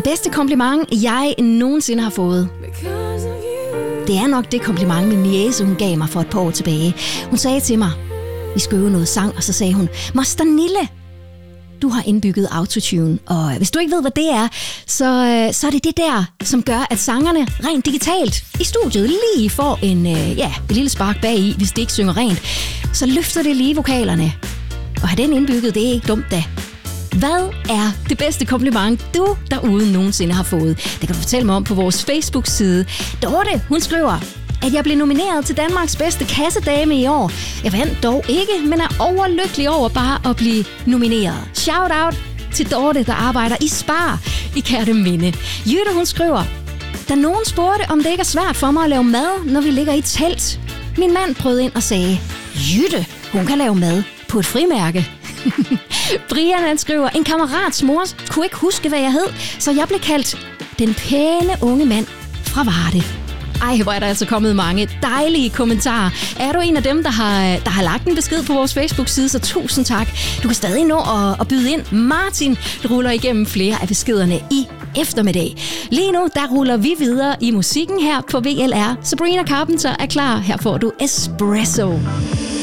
bedste kompliment, jeg nogensinde har fået, det er nok det kompliment, min niece, hun gav mig for et par år tilbage. Hun sagde til mig, vi skulle øve noget sang, og så sagde hun, Moster Nille, du har indbygget autotune, og hvis du ikke ved, hvad det er, så er det det der, som gør, at sangerne rent digitalt i studiet lige får et lille spark bag i, hvis det ikke synger rent. Så løfter det lige vokalerne. Og have den indbygget, det er ikke dumt da. Hvad er det bedste kompliment, du derude nogensinde har fået? Det kan du fortælle mig om på vores Facebook-side. Dorte, hun skriver, at jeg blev nomineret til Danmarks bedste kassedame i år. Jeg vandt dog ikke, men er overlykkelig over bare at blive nomineret. Shout out til Dorte, der arbejder i Spar i Kerteminde. Jytte, hun skriver, da nogen spurgte, om det ikke er svært for mig at lave mad, når vi ligger i telt. Min mand prøvede ind og sagde, Jytte, hun kan lave mad på et frimærke. Brian, han skriver, en kammerats mor kunne ikke huske, hvad jeg hed, så jeg blev kaldt den pæne unge mand fra Varde. Ej, hvor er der altså kommet mange dejlige kommentarer. Er du en af dem, der har lagt en besked på vores Facebook-side, så tusind tak. Du kan stadig nå at byde ind. Martin ruller igennem flere af beskederne i eftermiddag. Lige nu, der ruller vi videre i musikken her på VLR. Sabrina Carpenter er klar. Her får du Espresso.